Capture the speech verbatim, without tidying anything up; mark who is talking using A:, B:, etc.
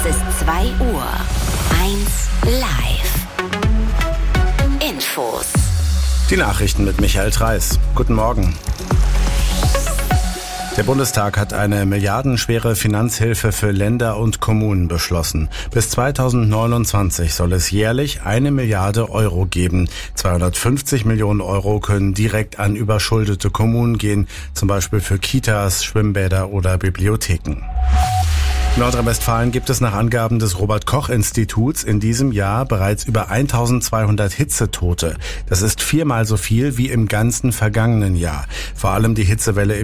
A: Es ist zwei Uhr. eins live. Infos.
B: Die Nachrichten mit Michael Treiß. Guten Morgen. Der Bundestag hat eine milliardenschwere Finanzhilfe für Länder und Kommunen beschlossen. Bis zweitausendneunundzwanzig soll es jährlich eine Milliarde Euro geben. zweihundertfünfzig Millionen Euro können direkt an überschuldete Kommunen gehen, zum Beispiel für Kitas, Schwimmbäder oder Bibliotheken. In Nordrhein-Westfalen gibt es nach Angaben des Robert-Koch-Instituts in diesem Jahr bereits über eintausendzweihundert Hitzetote. Das ist viermal so viel wie im ganzen vergangenen Jahr. Vor allem die Hitzewelle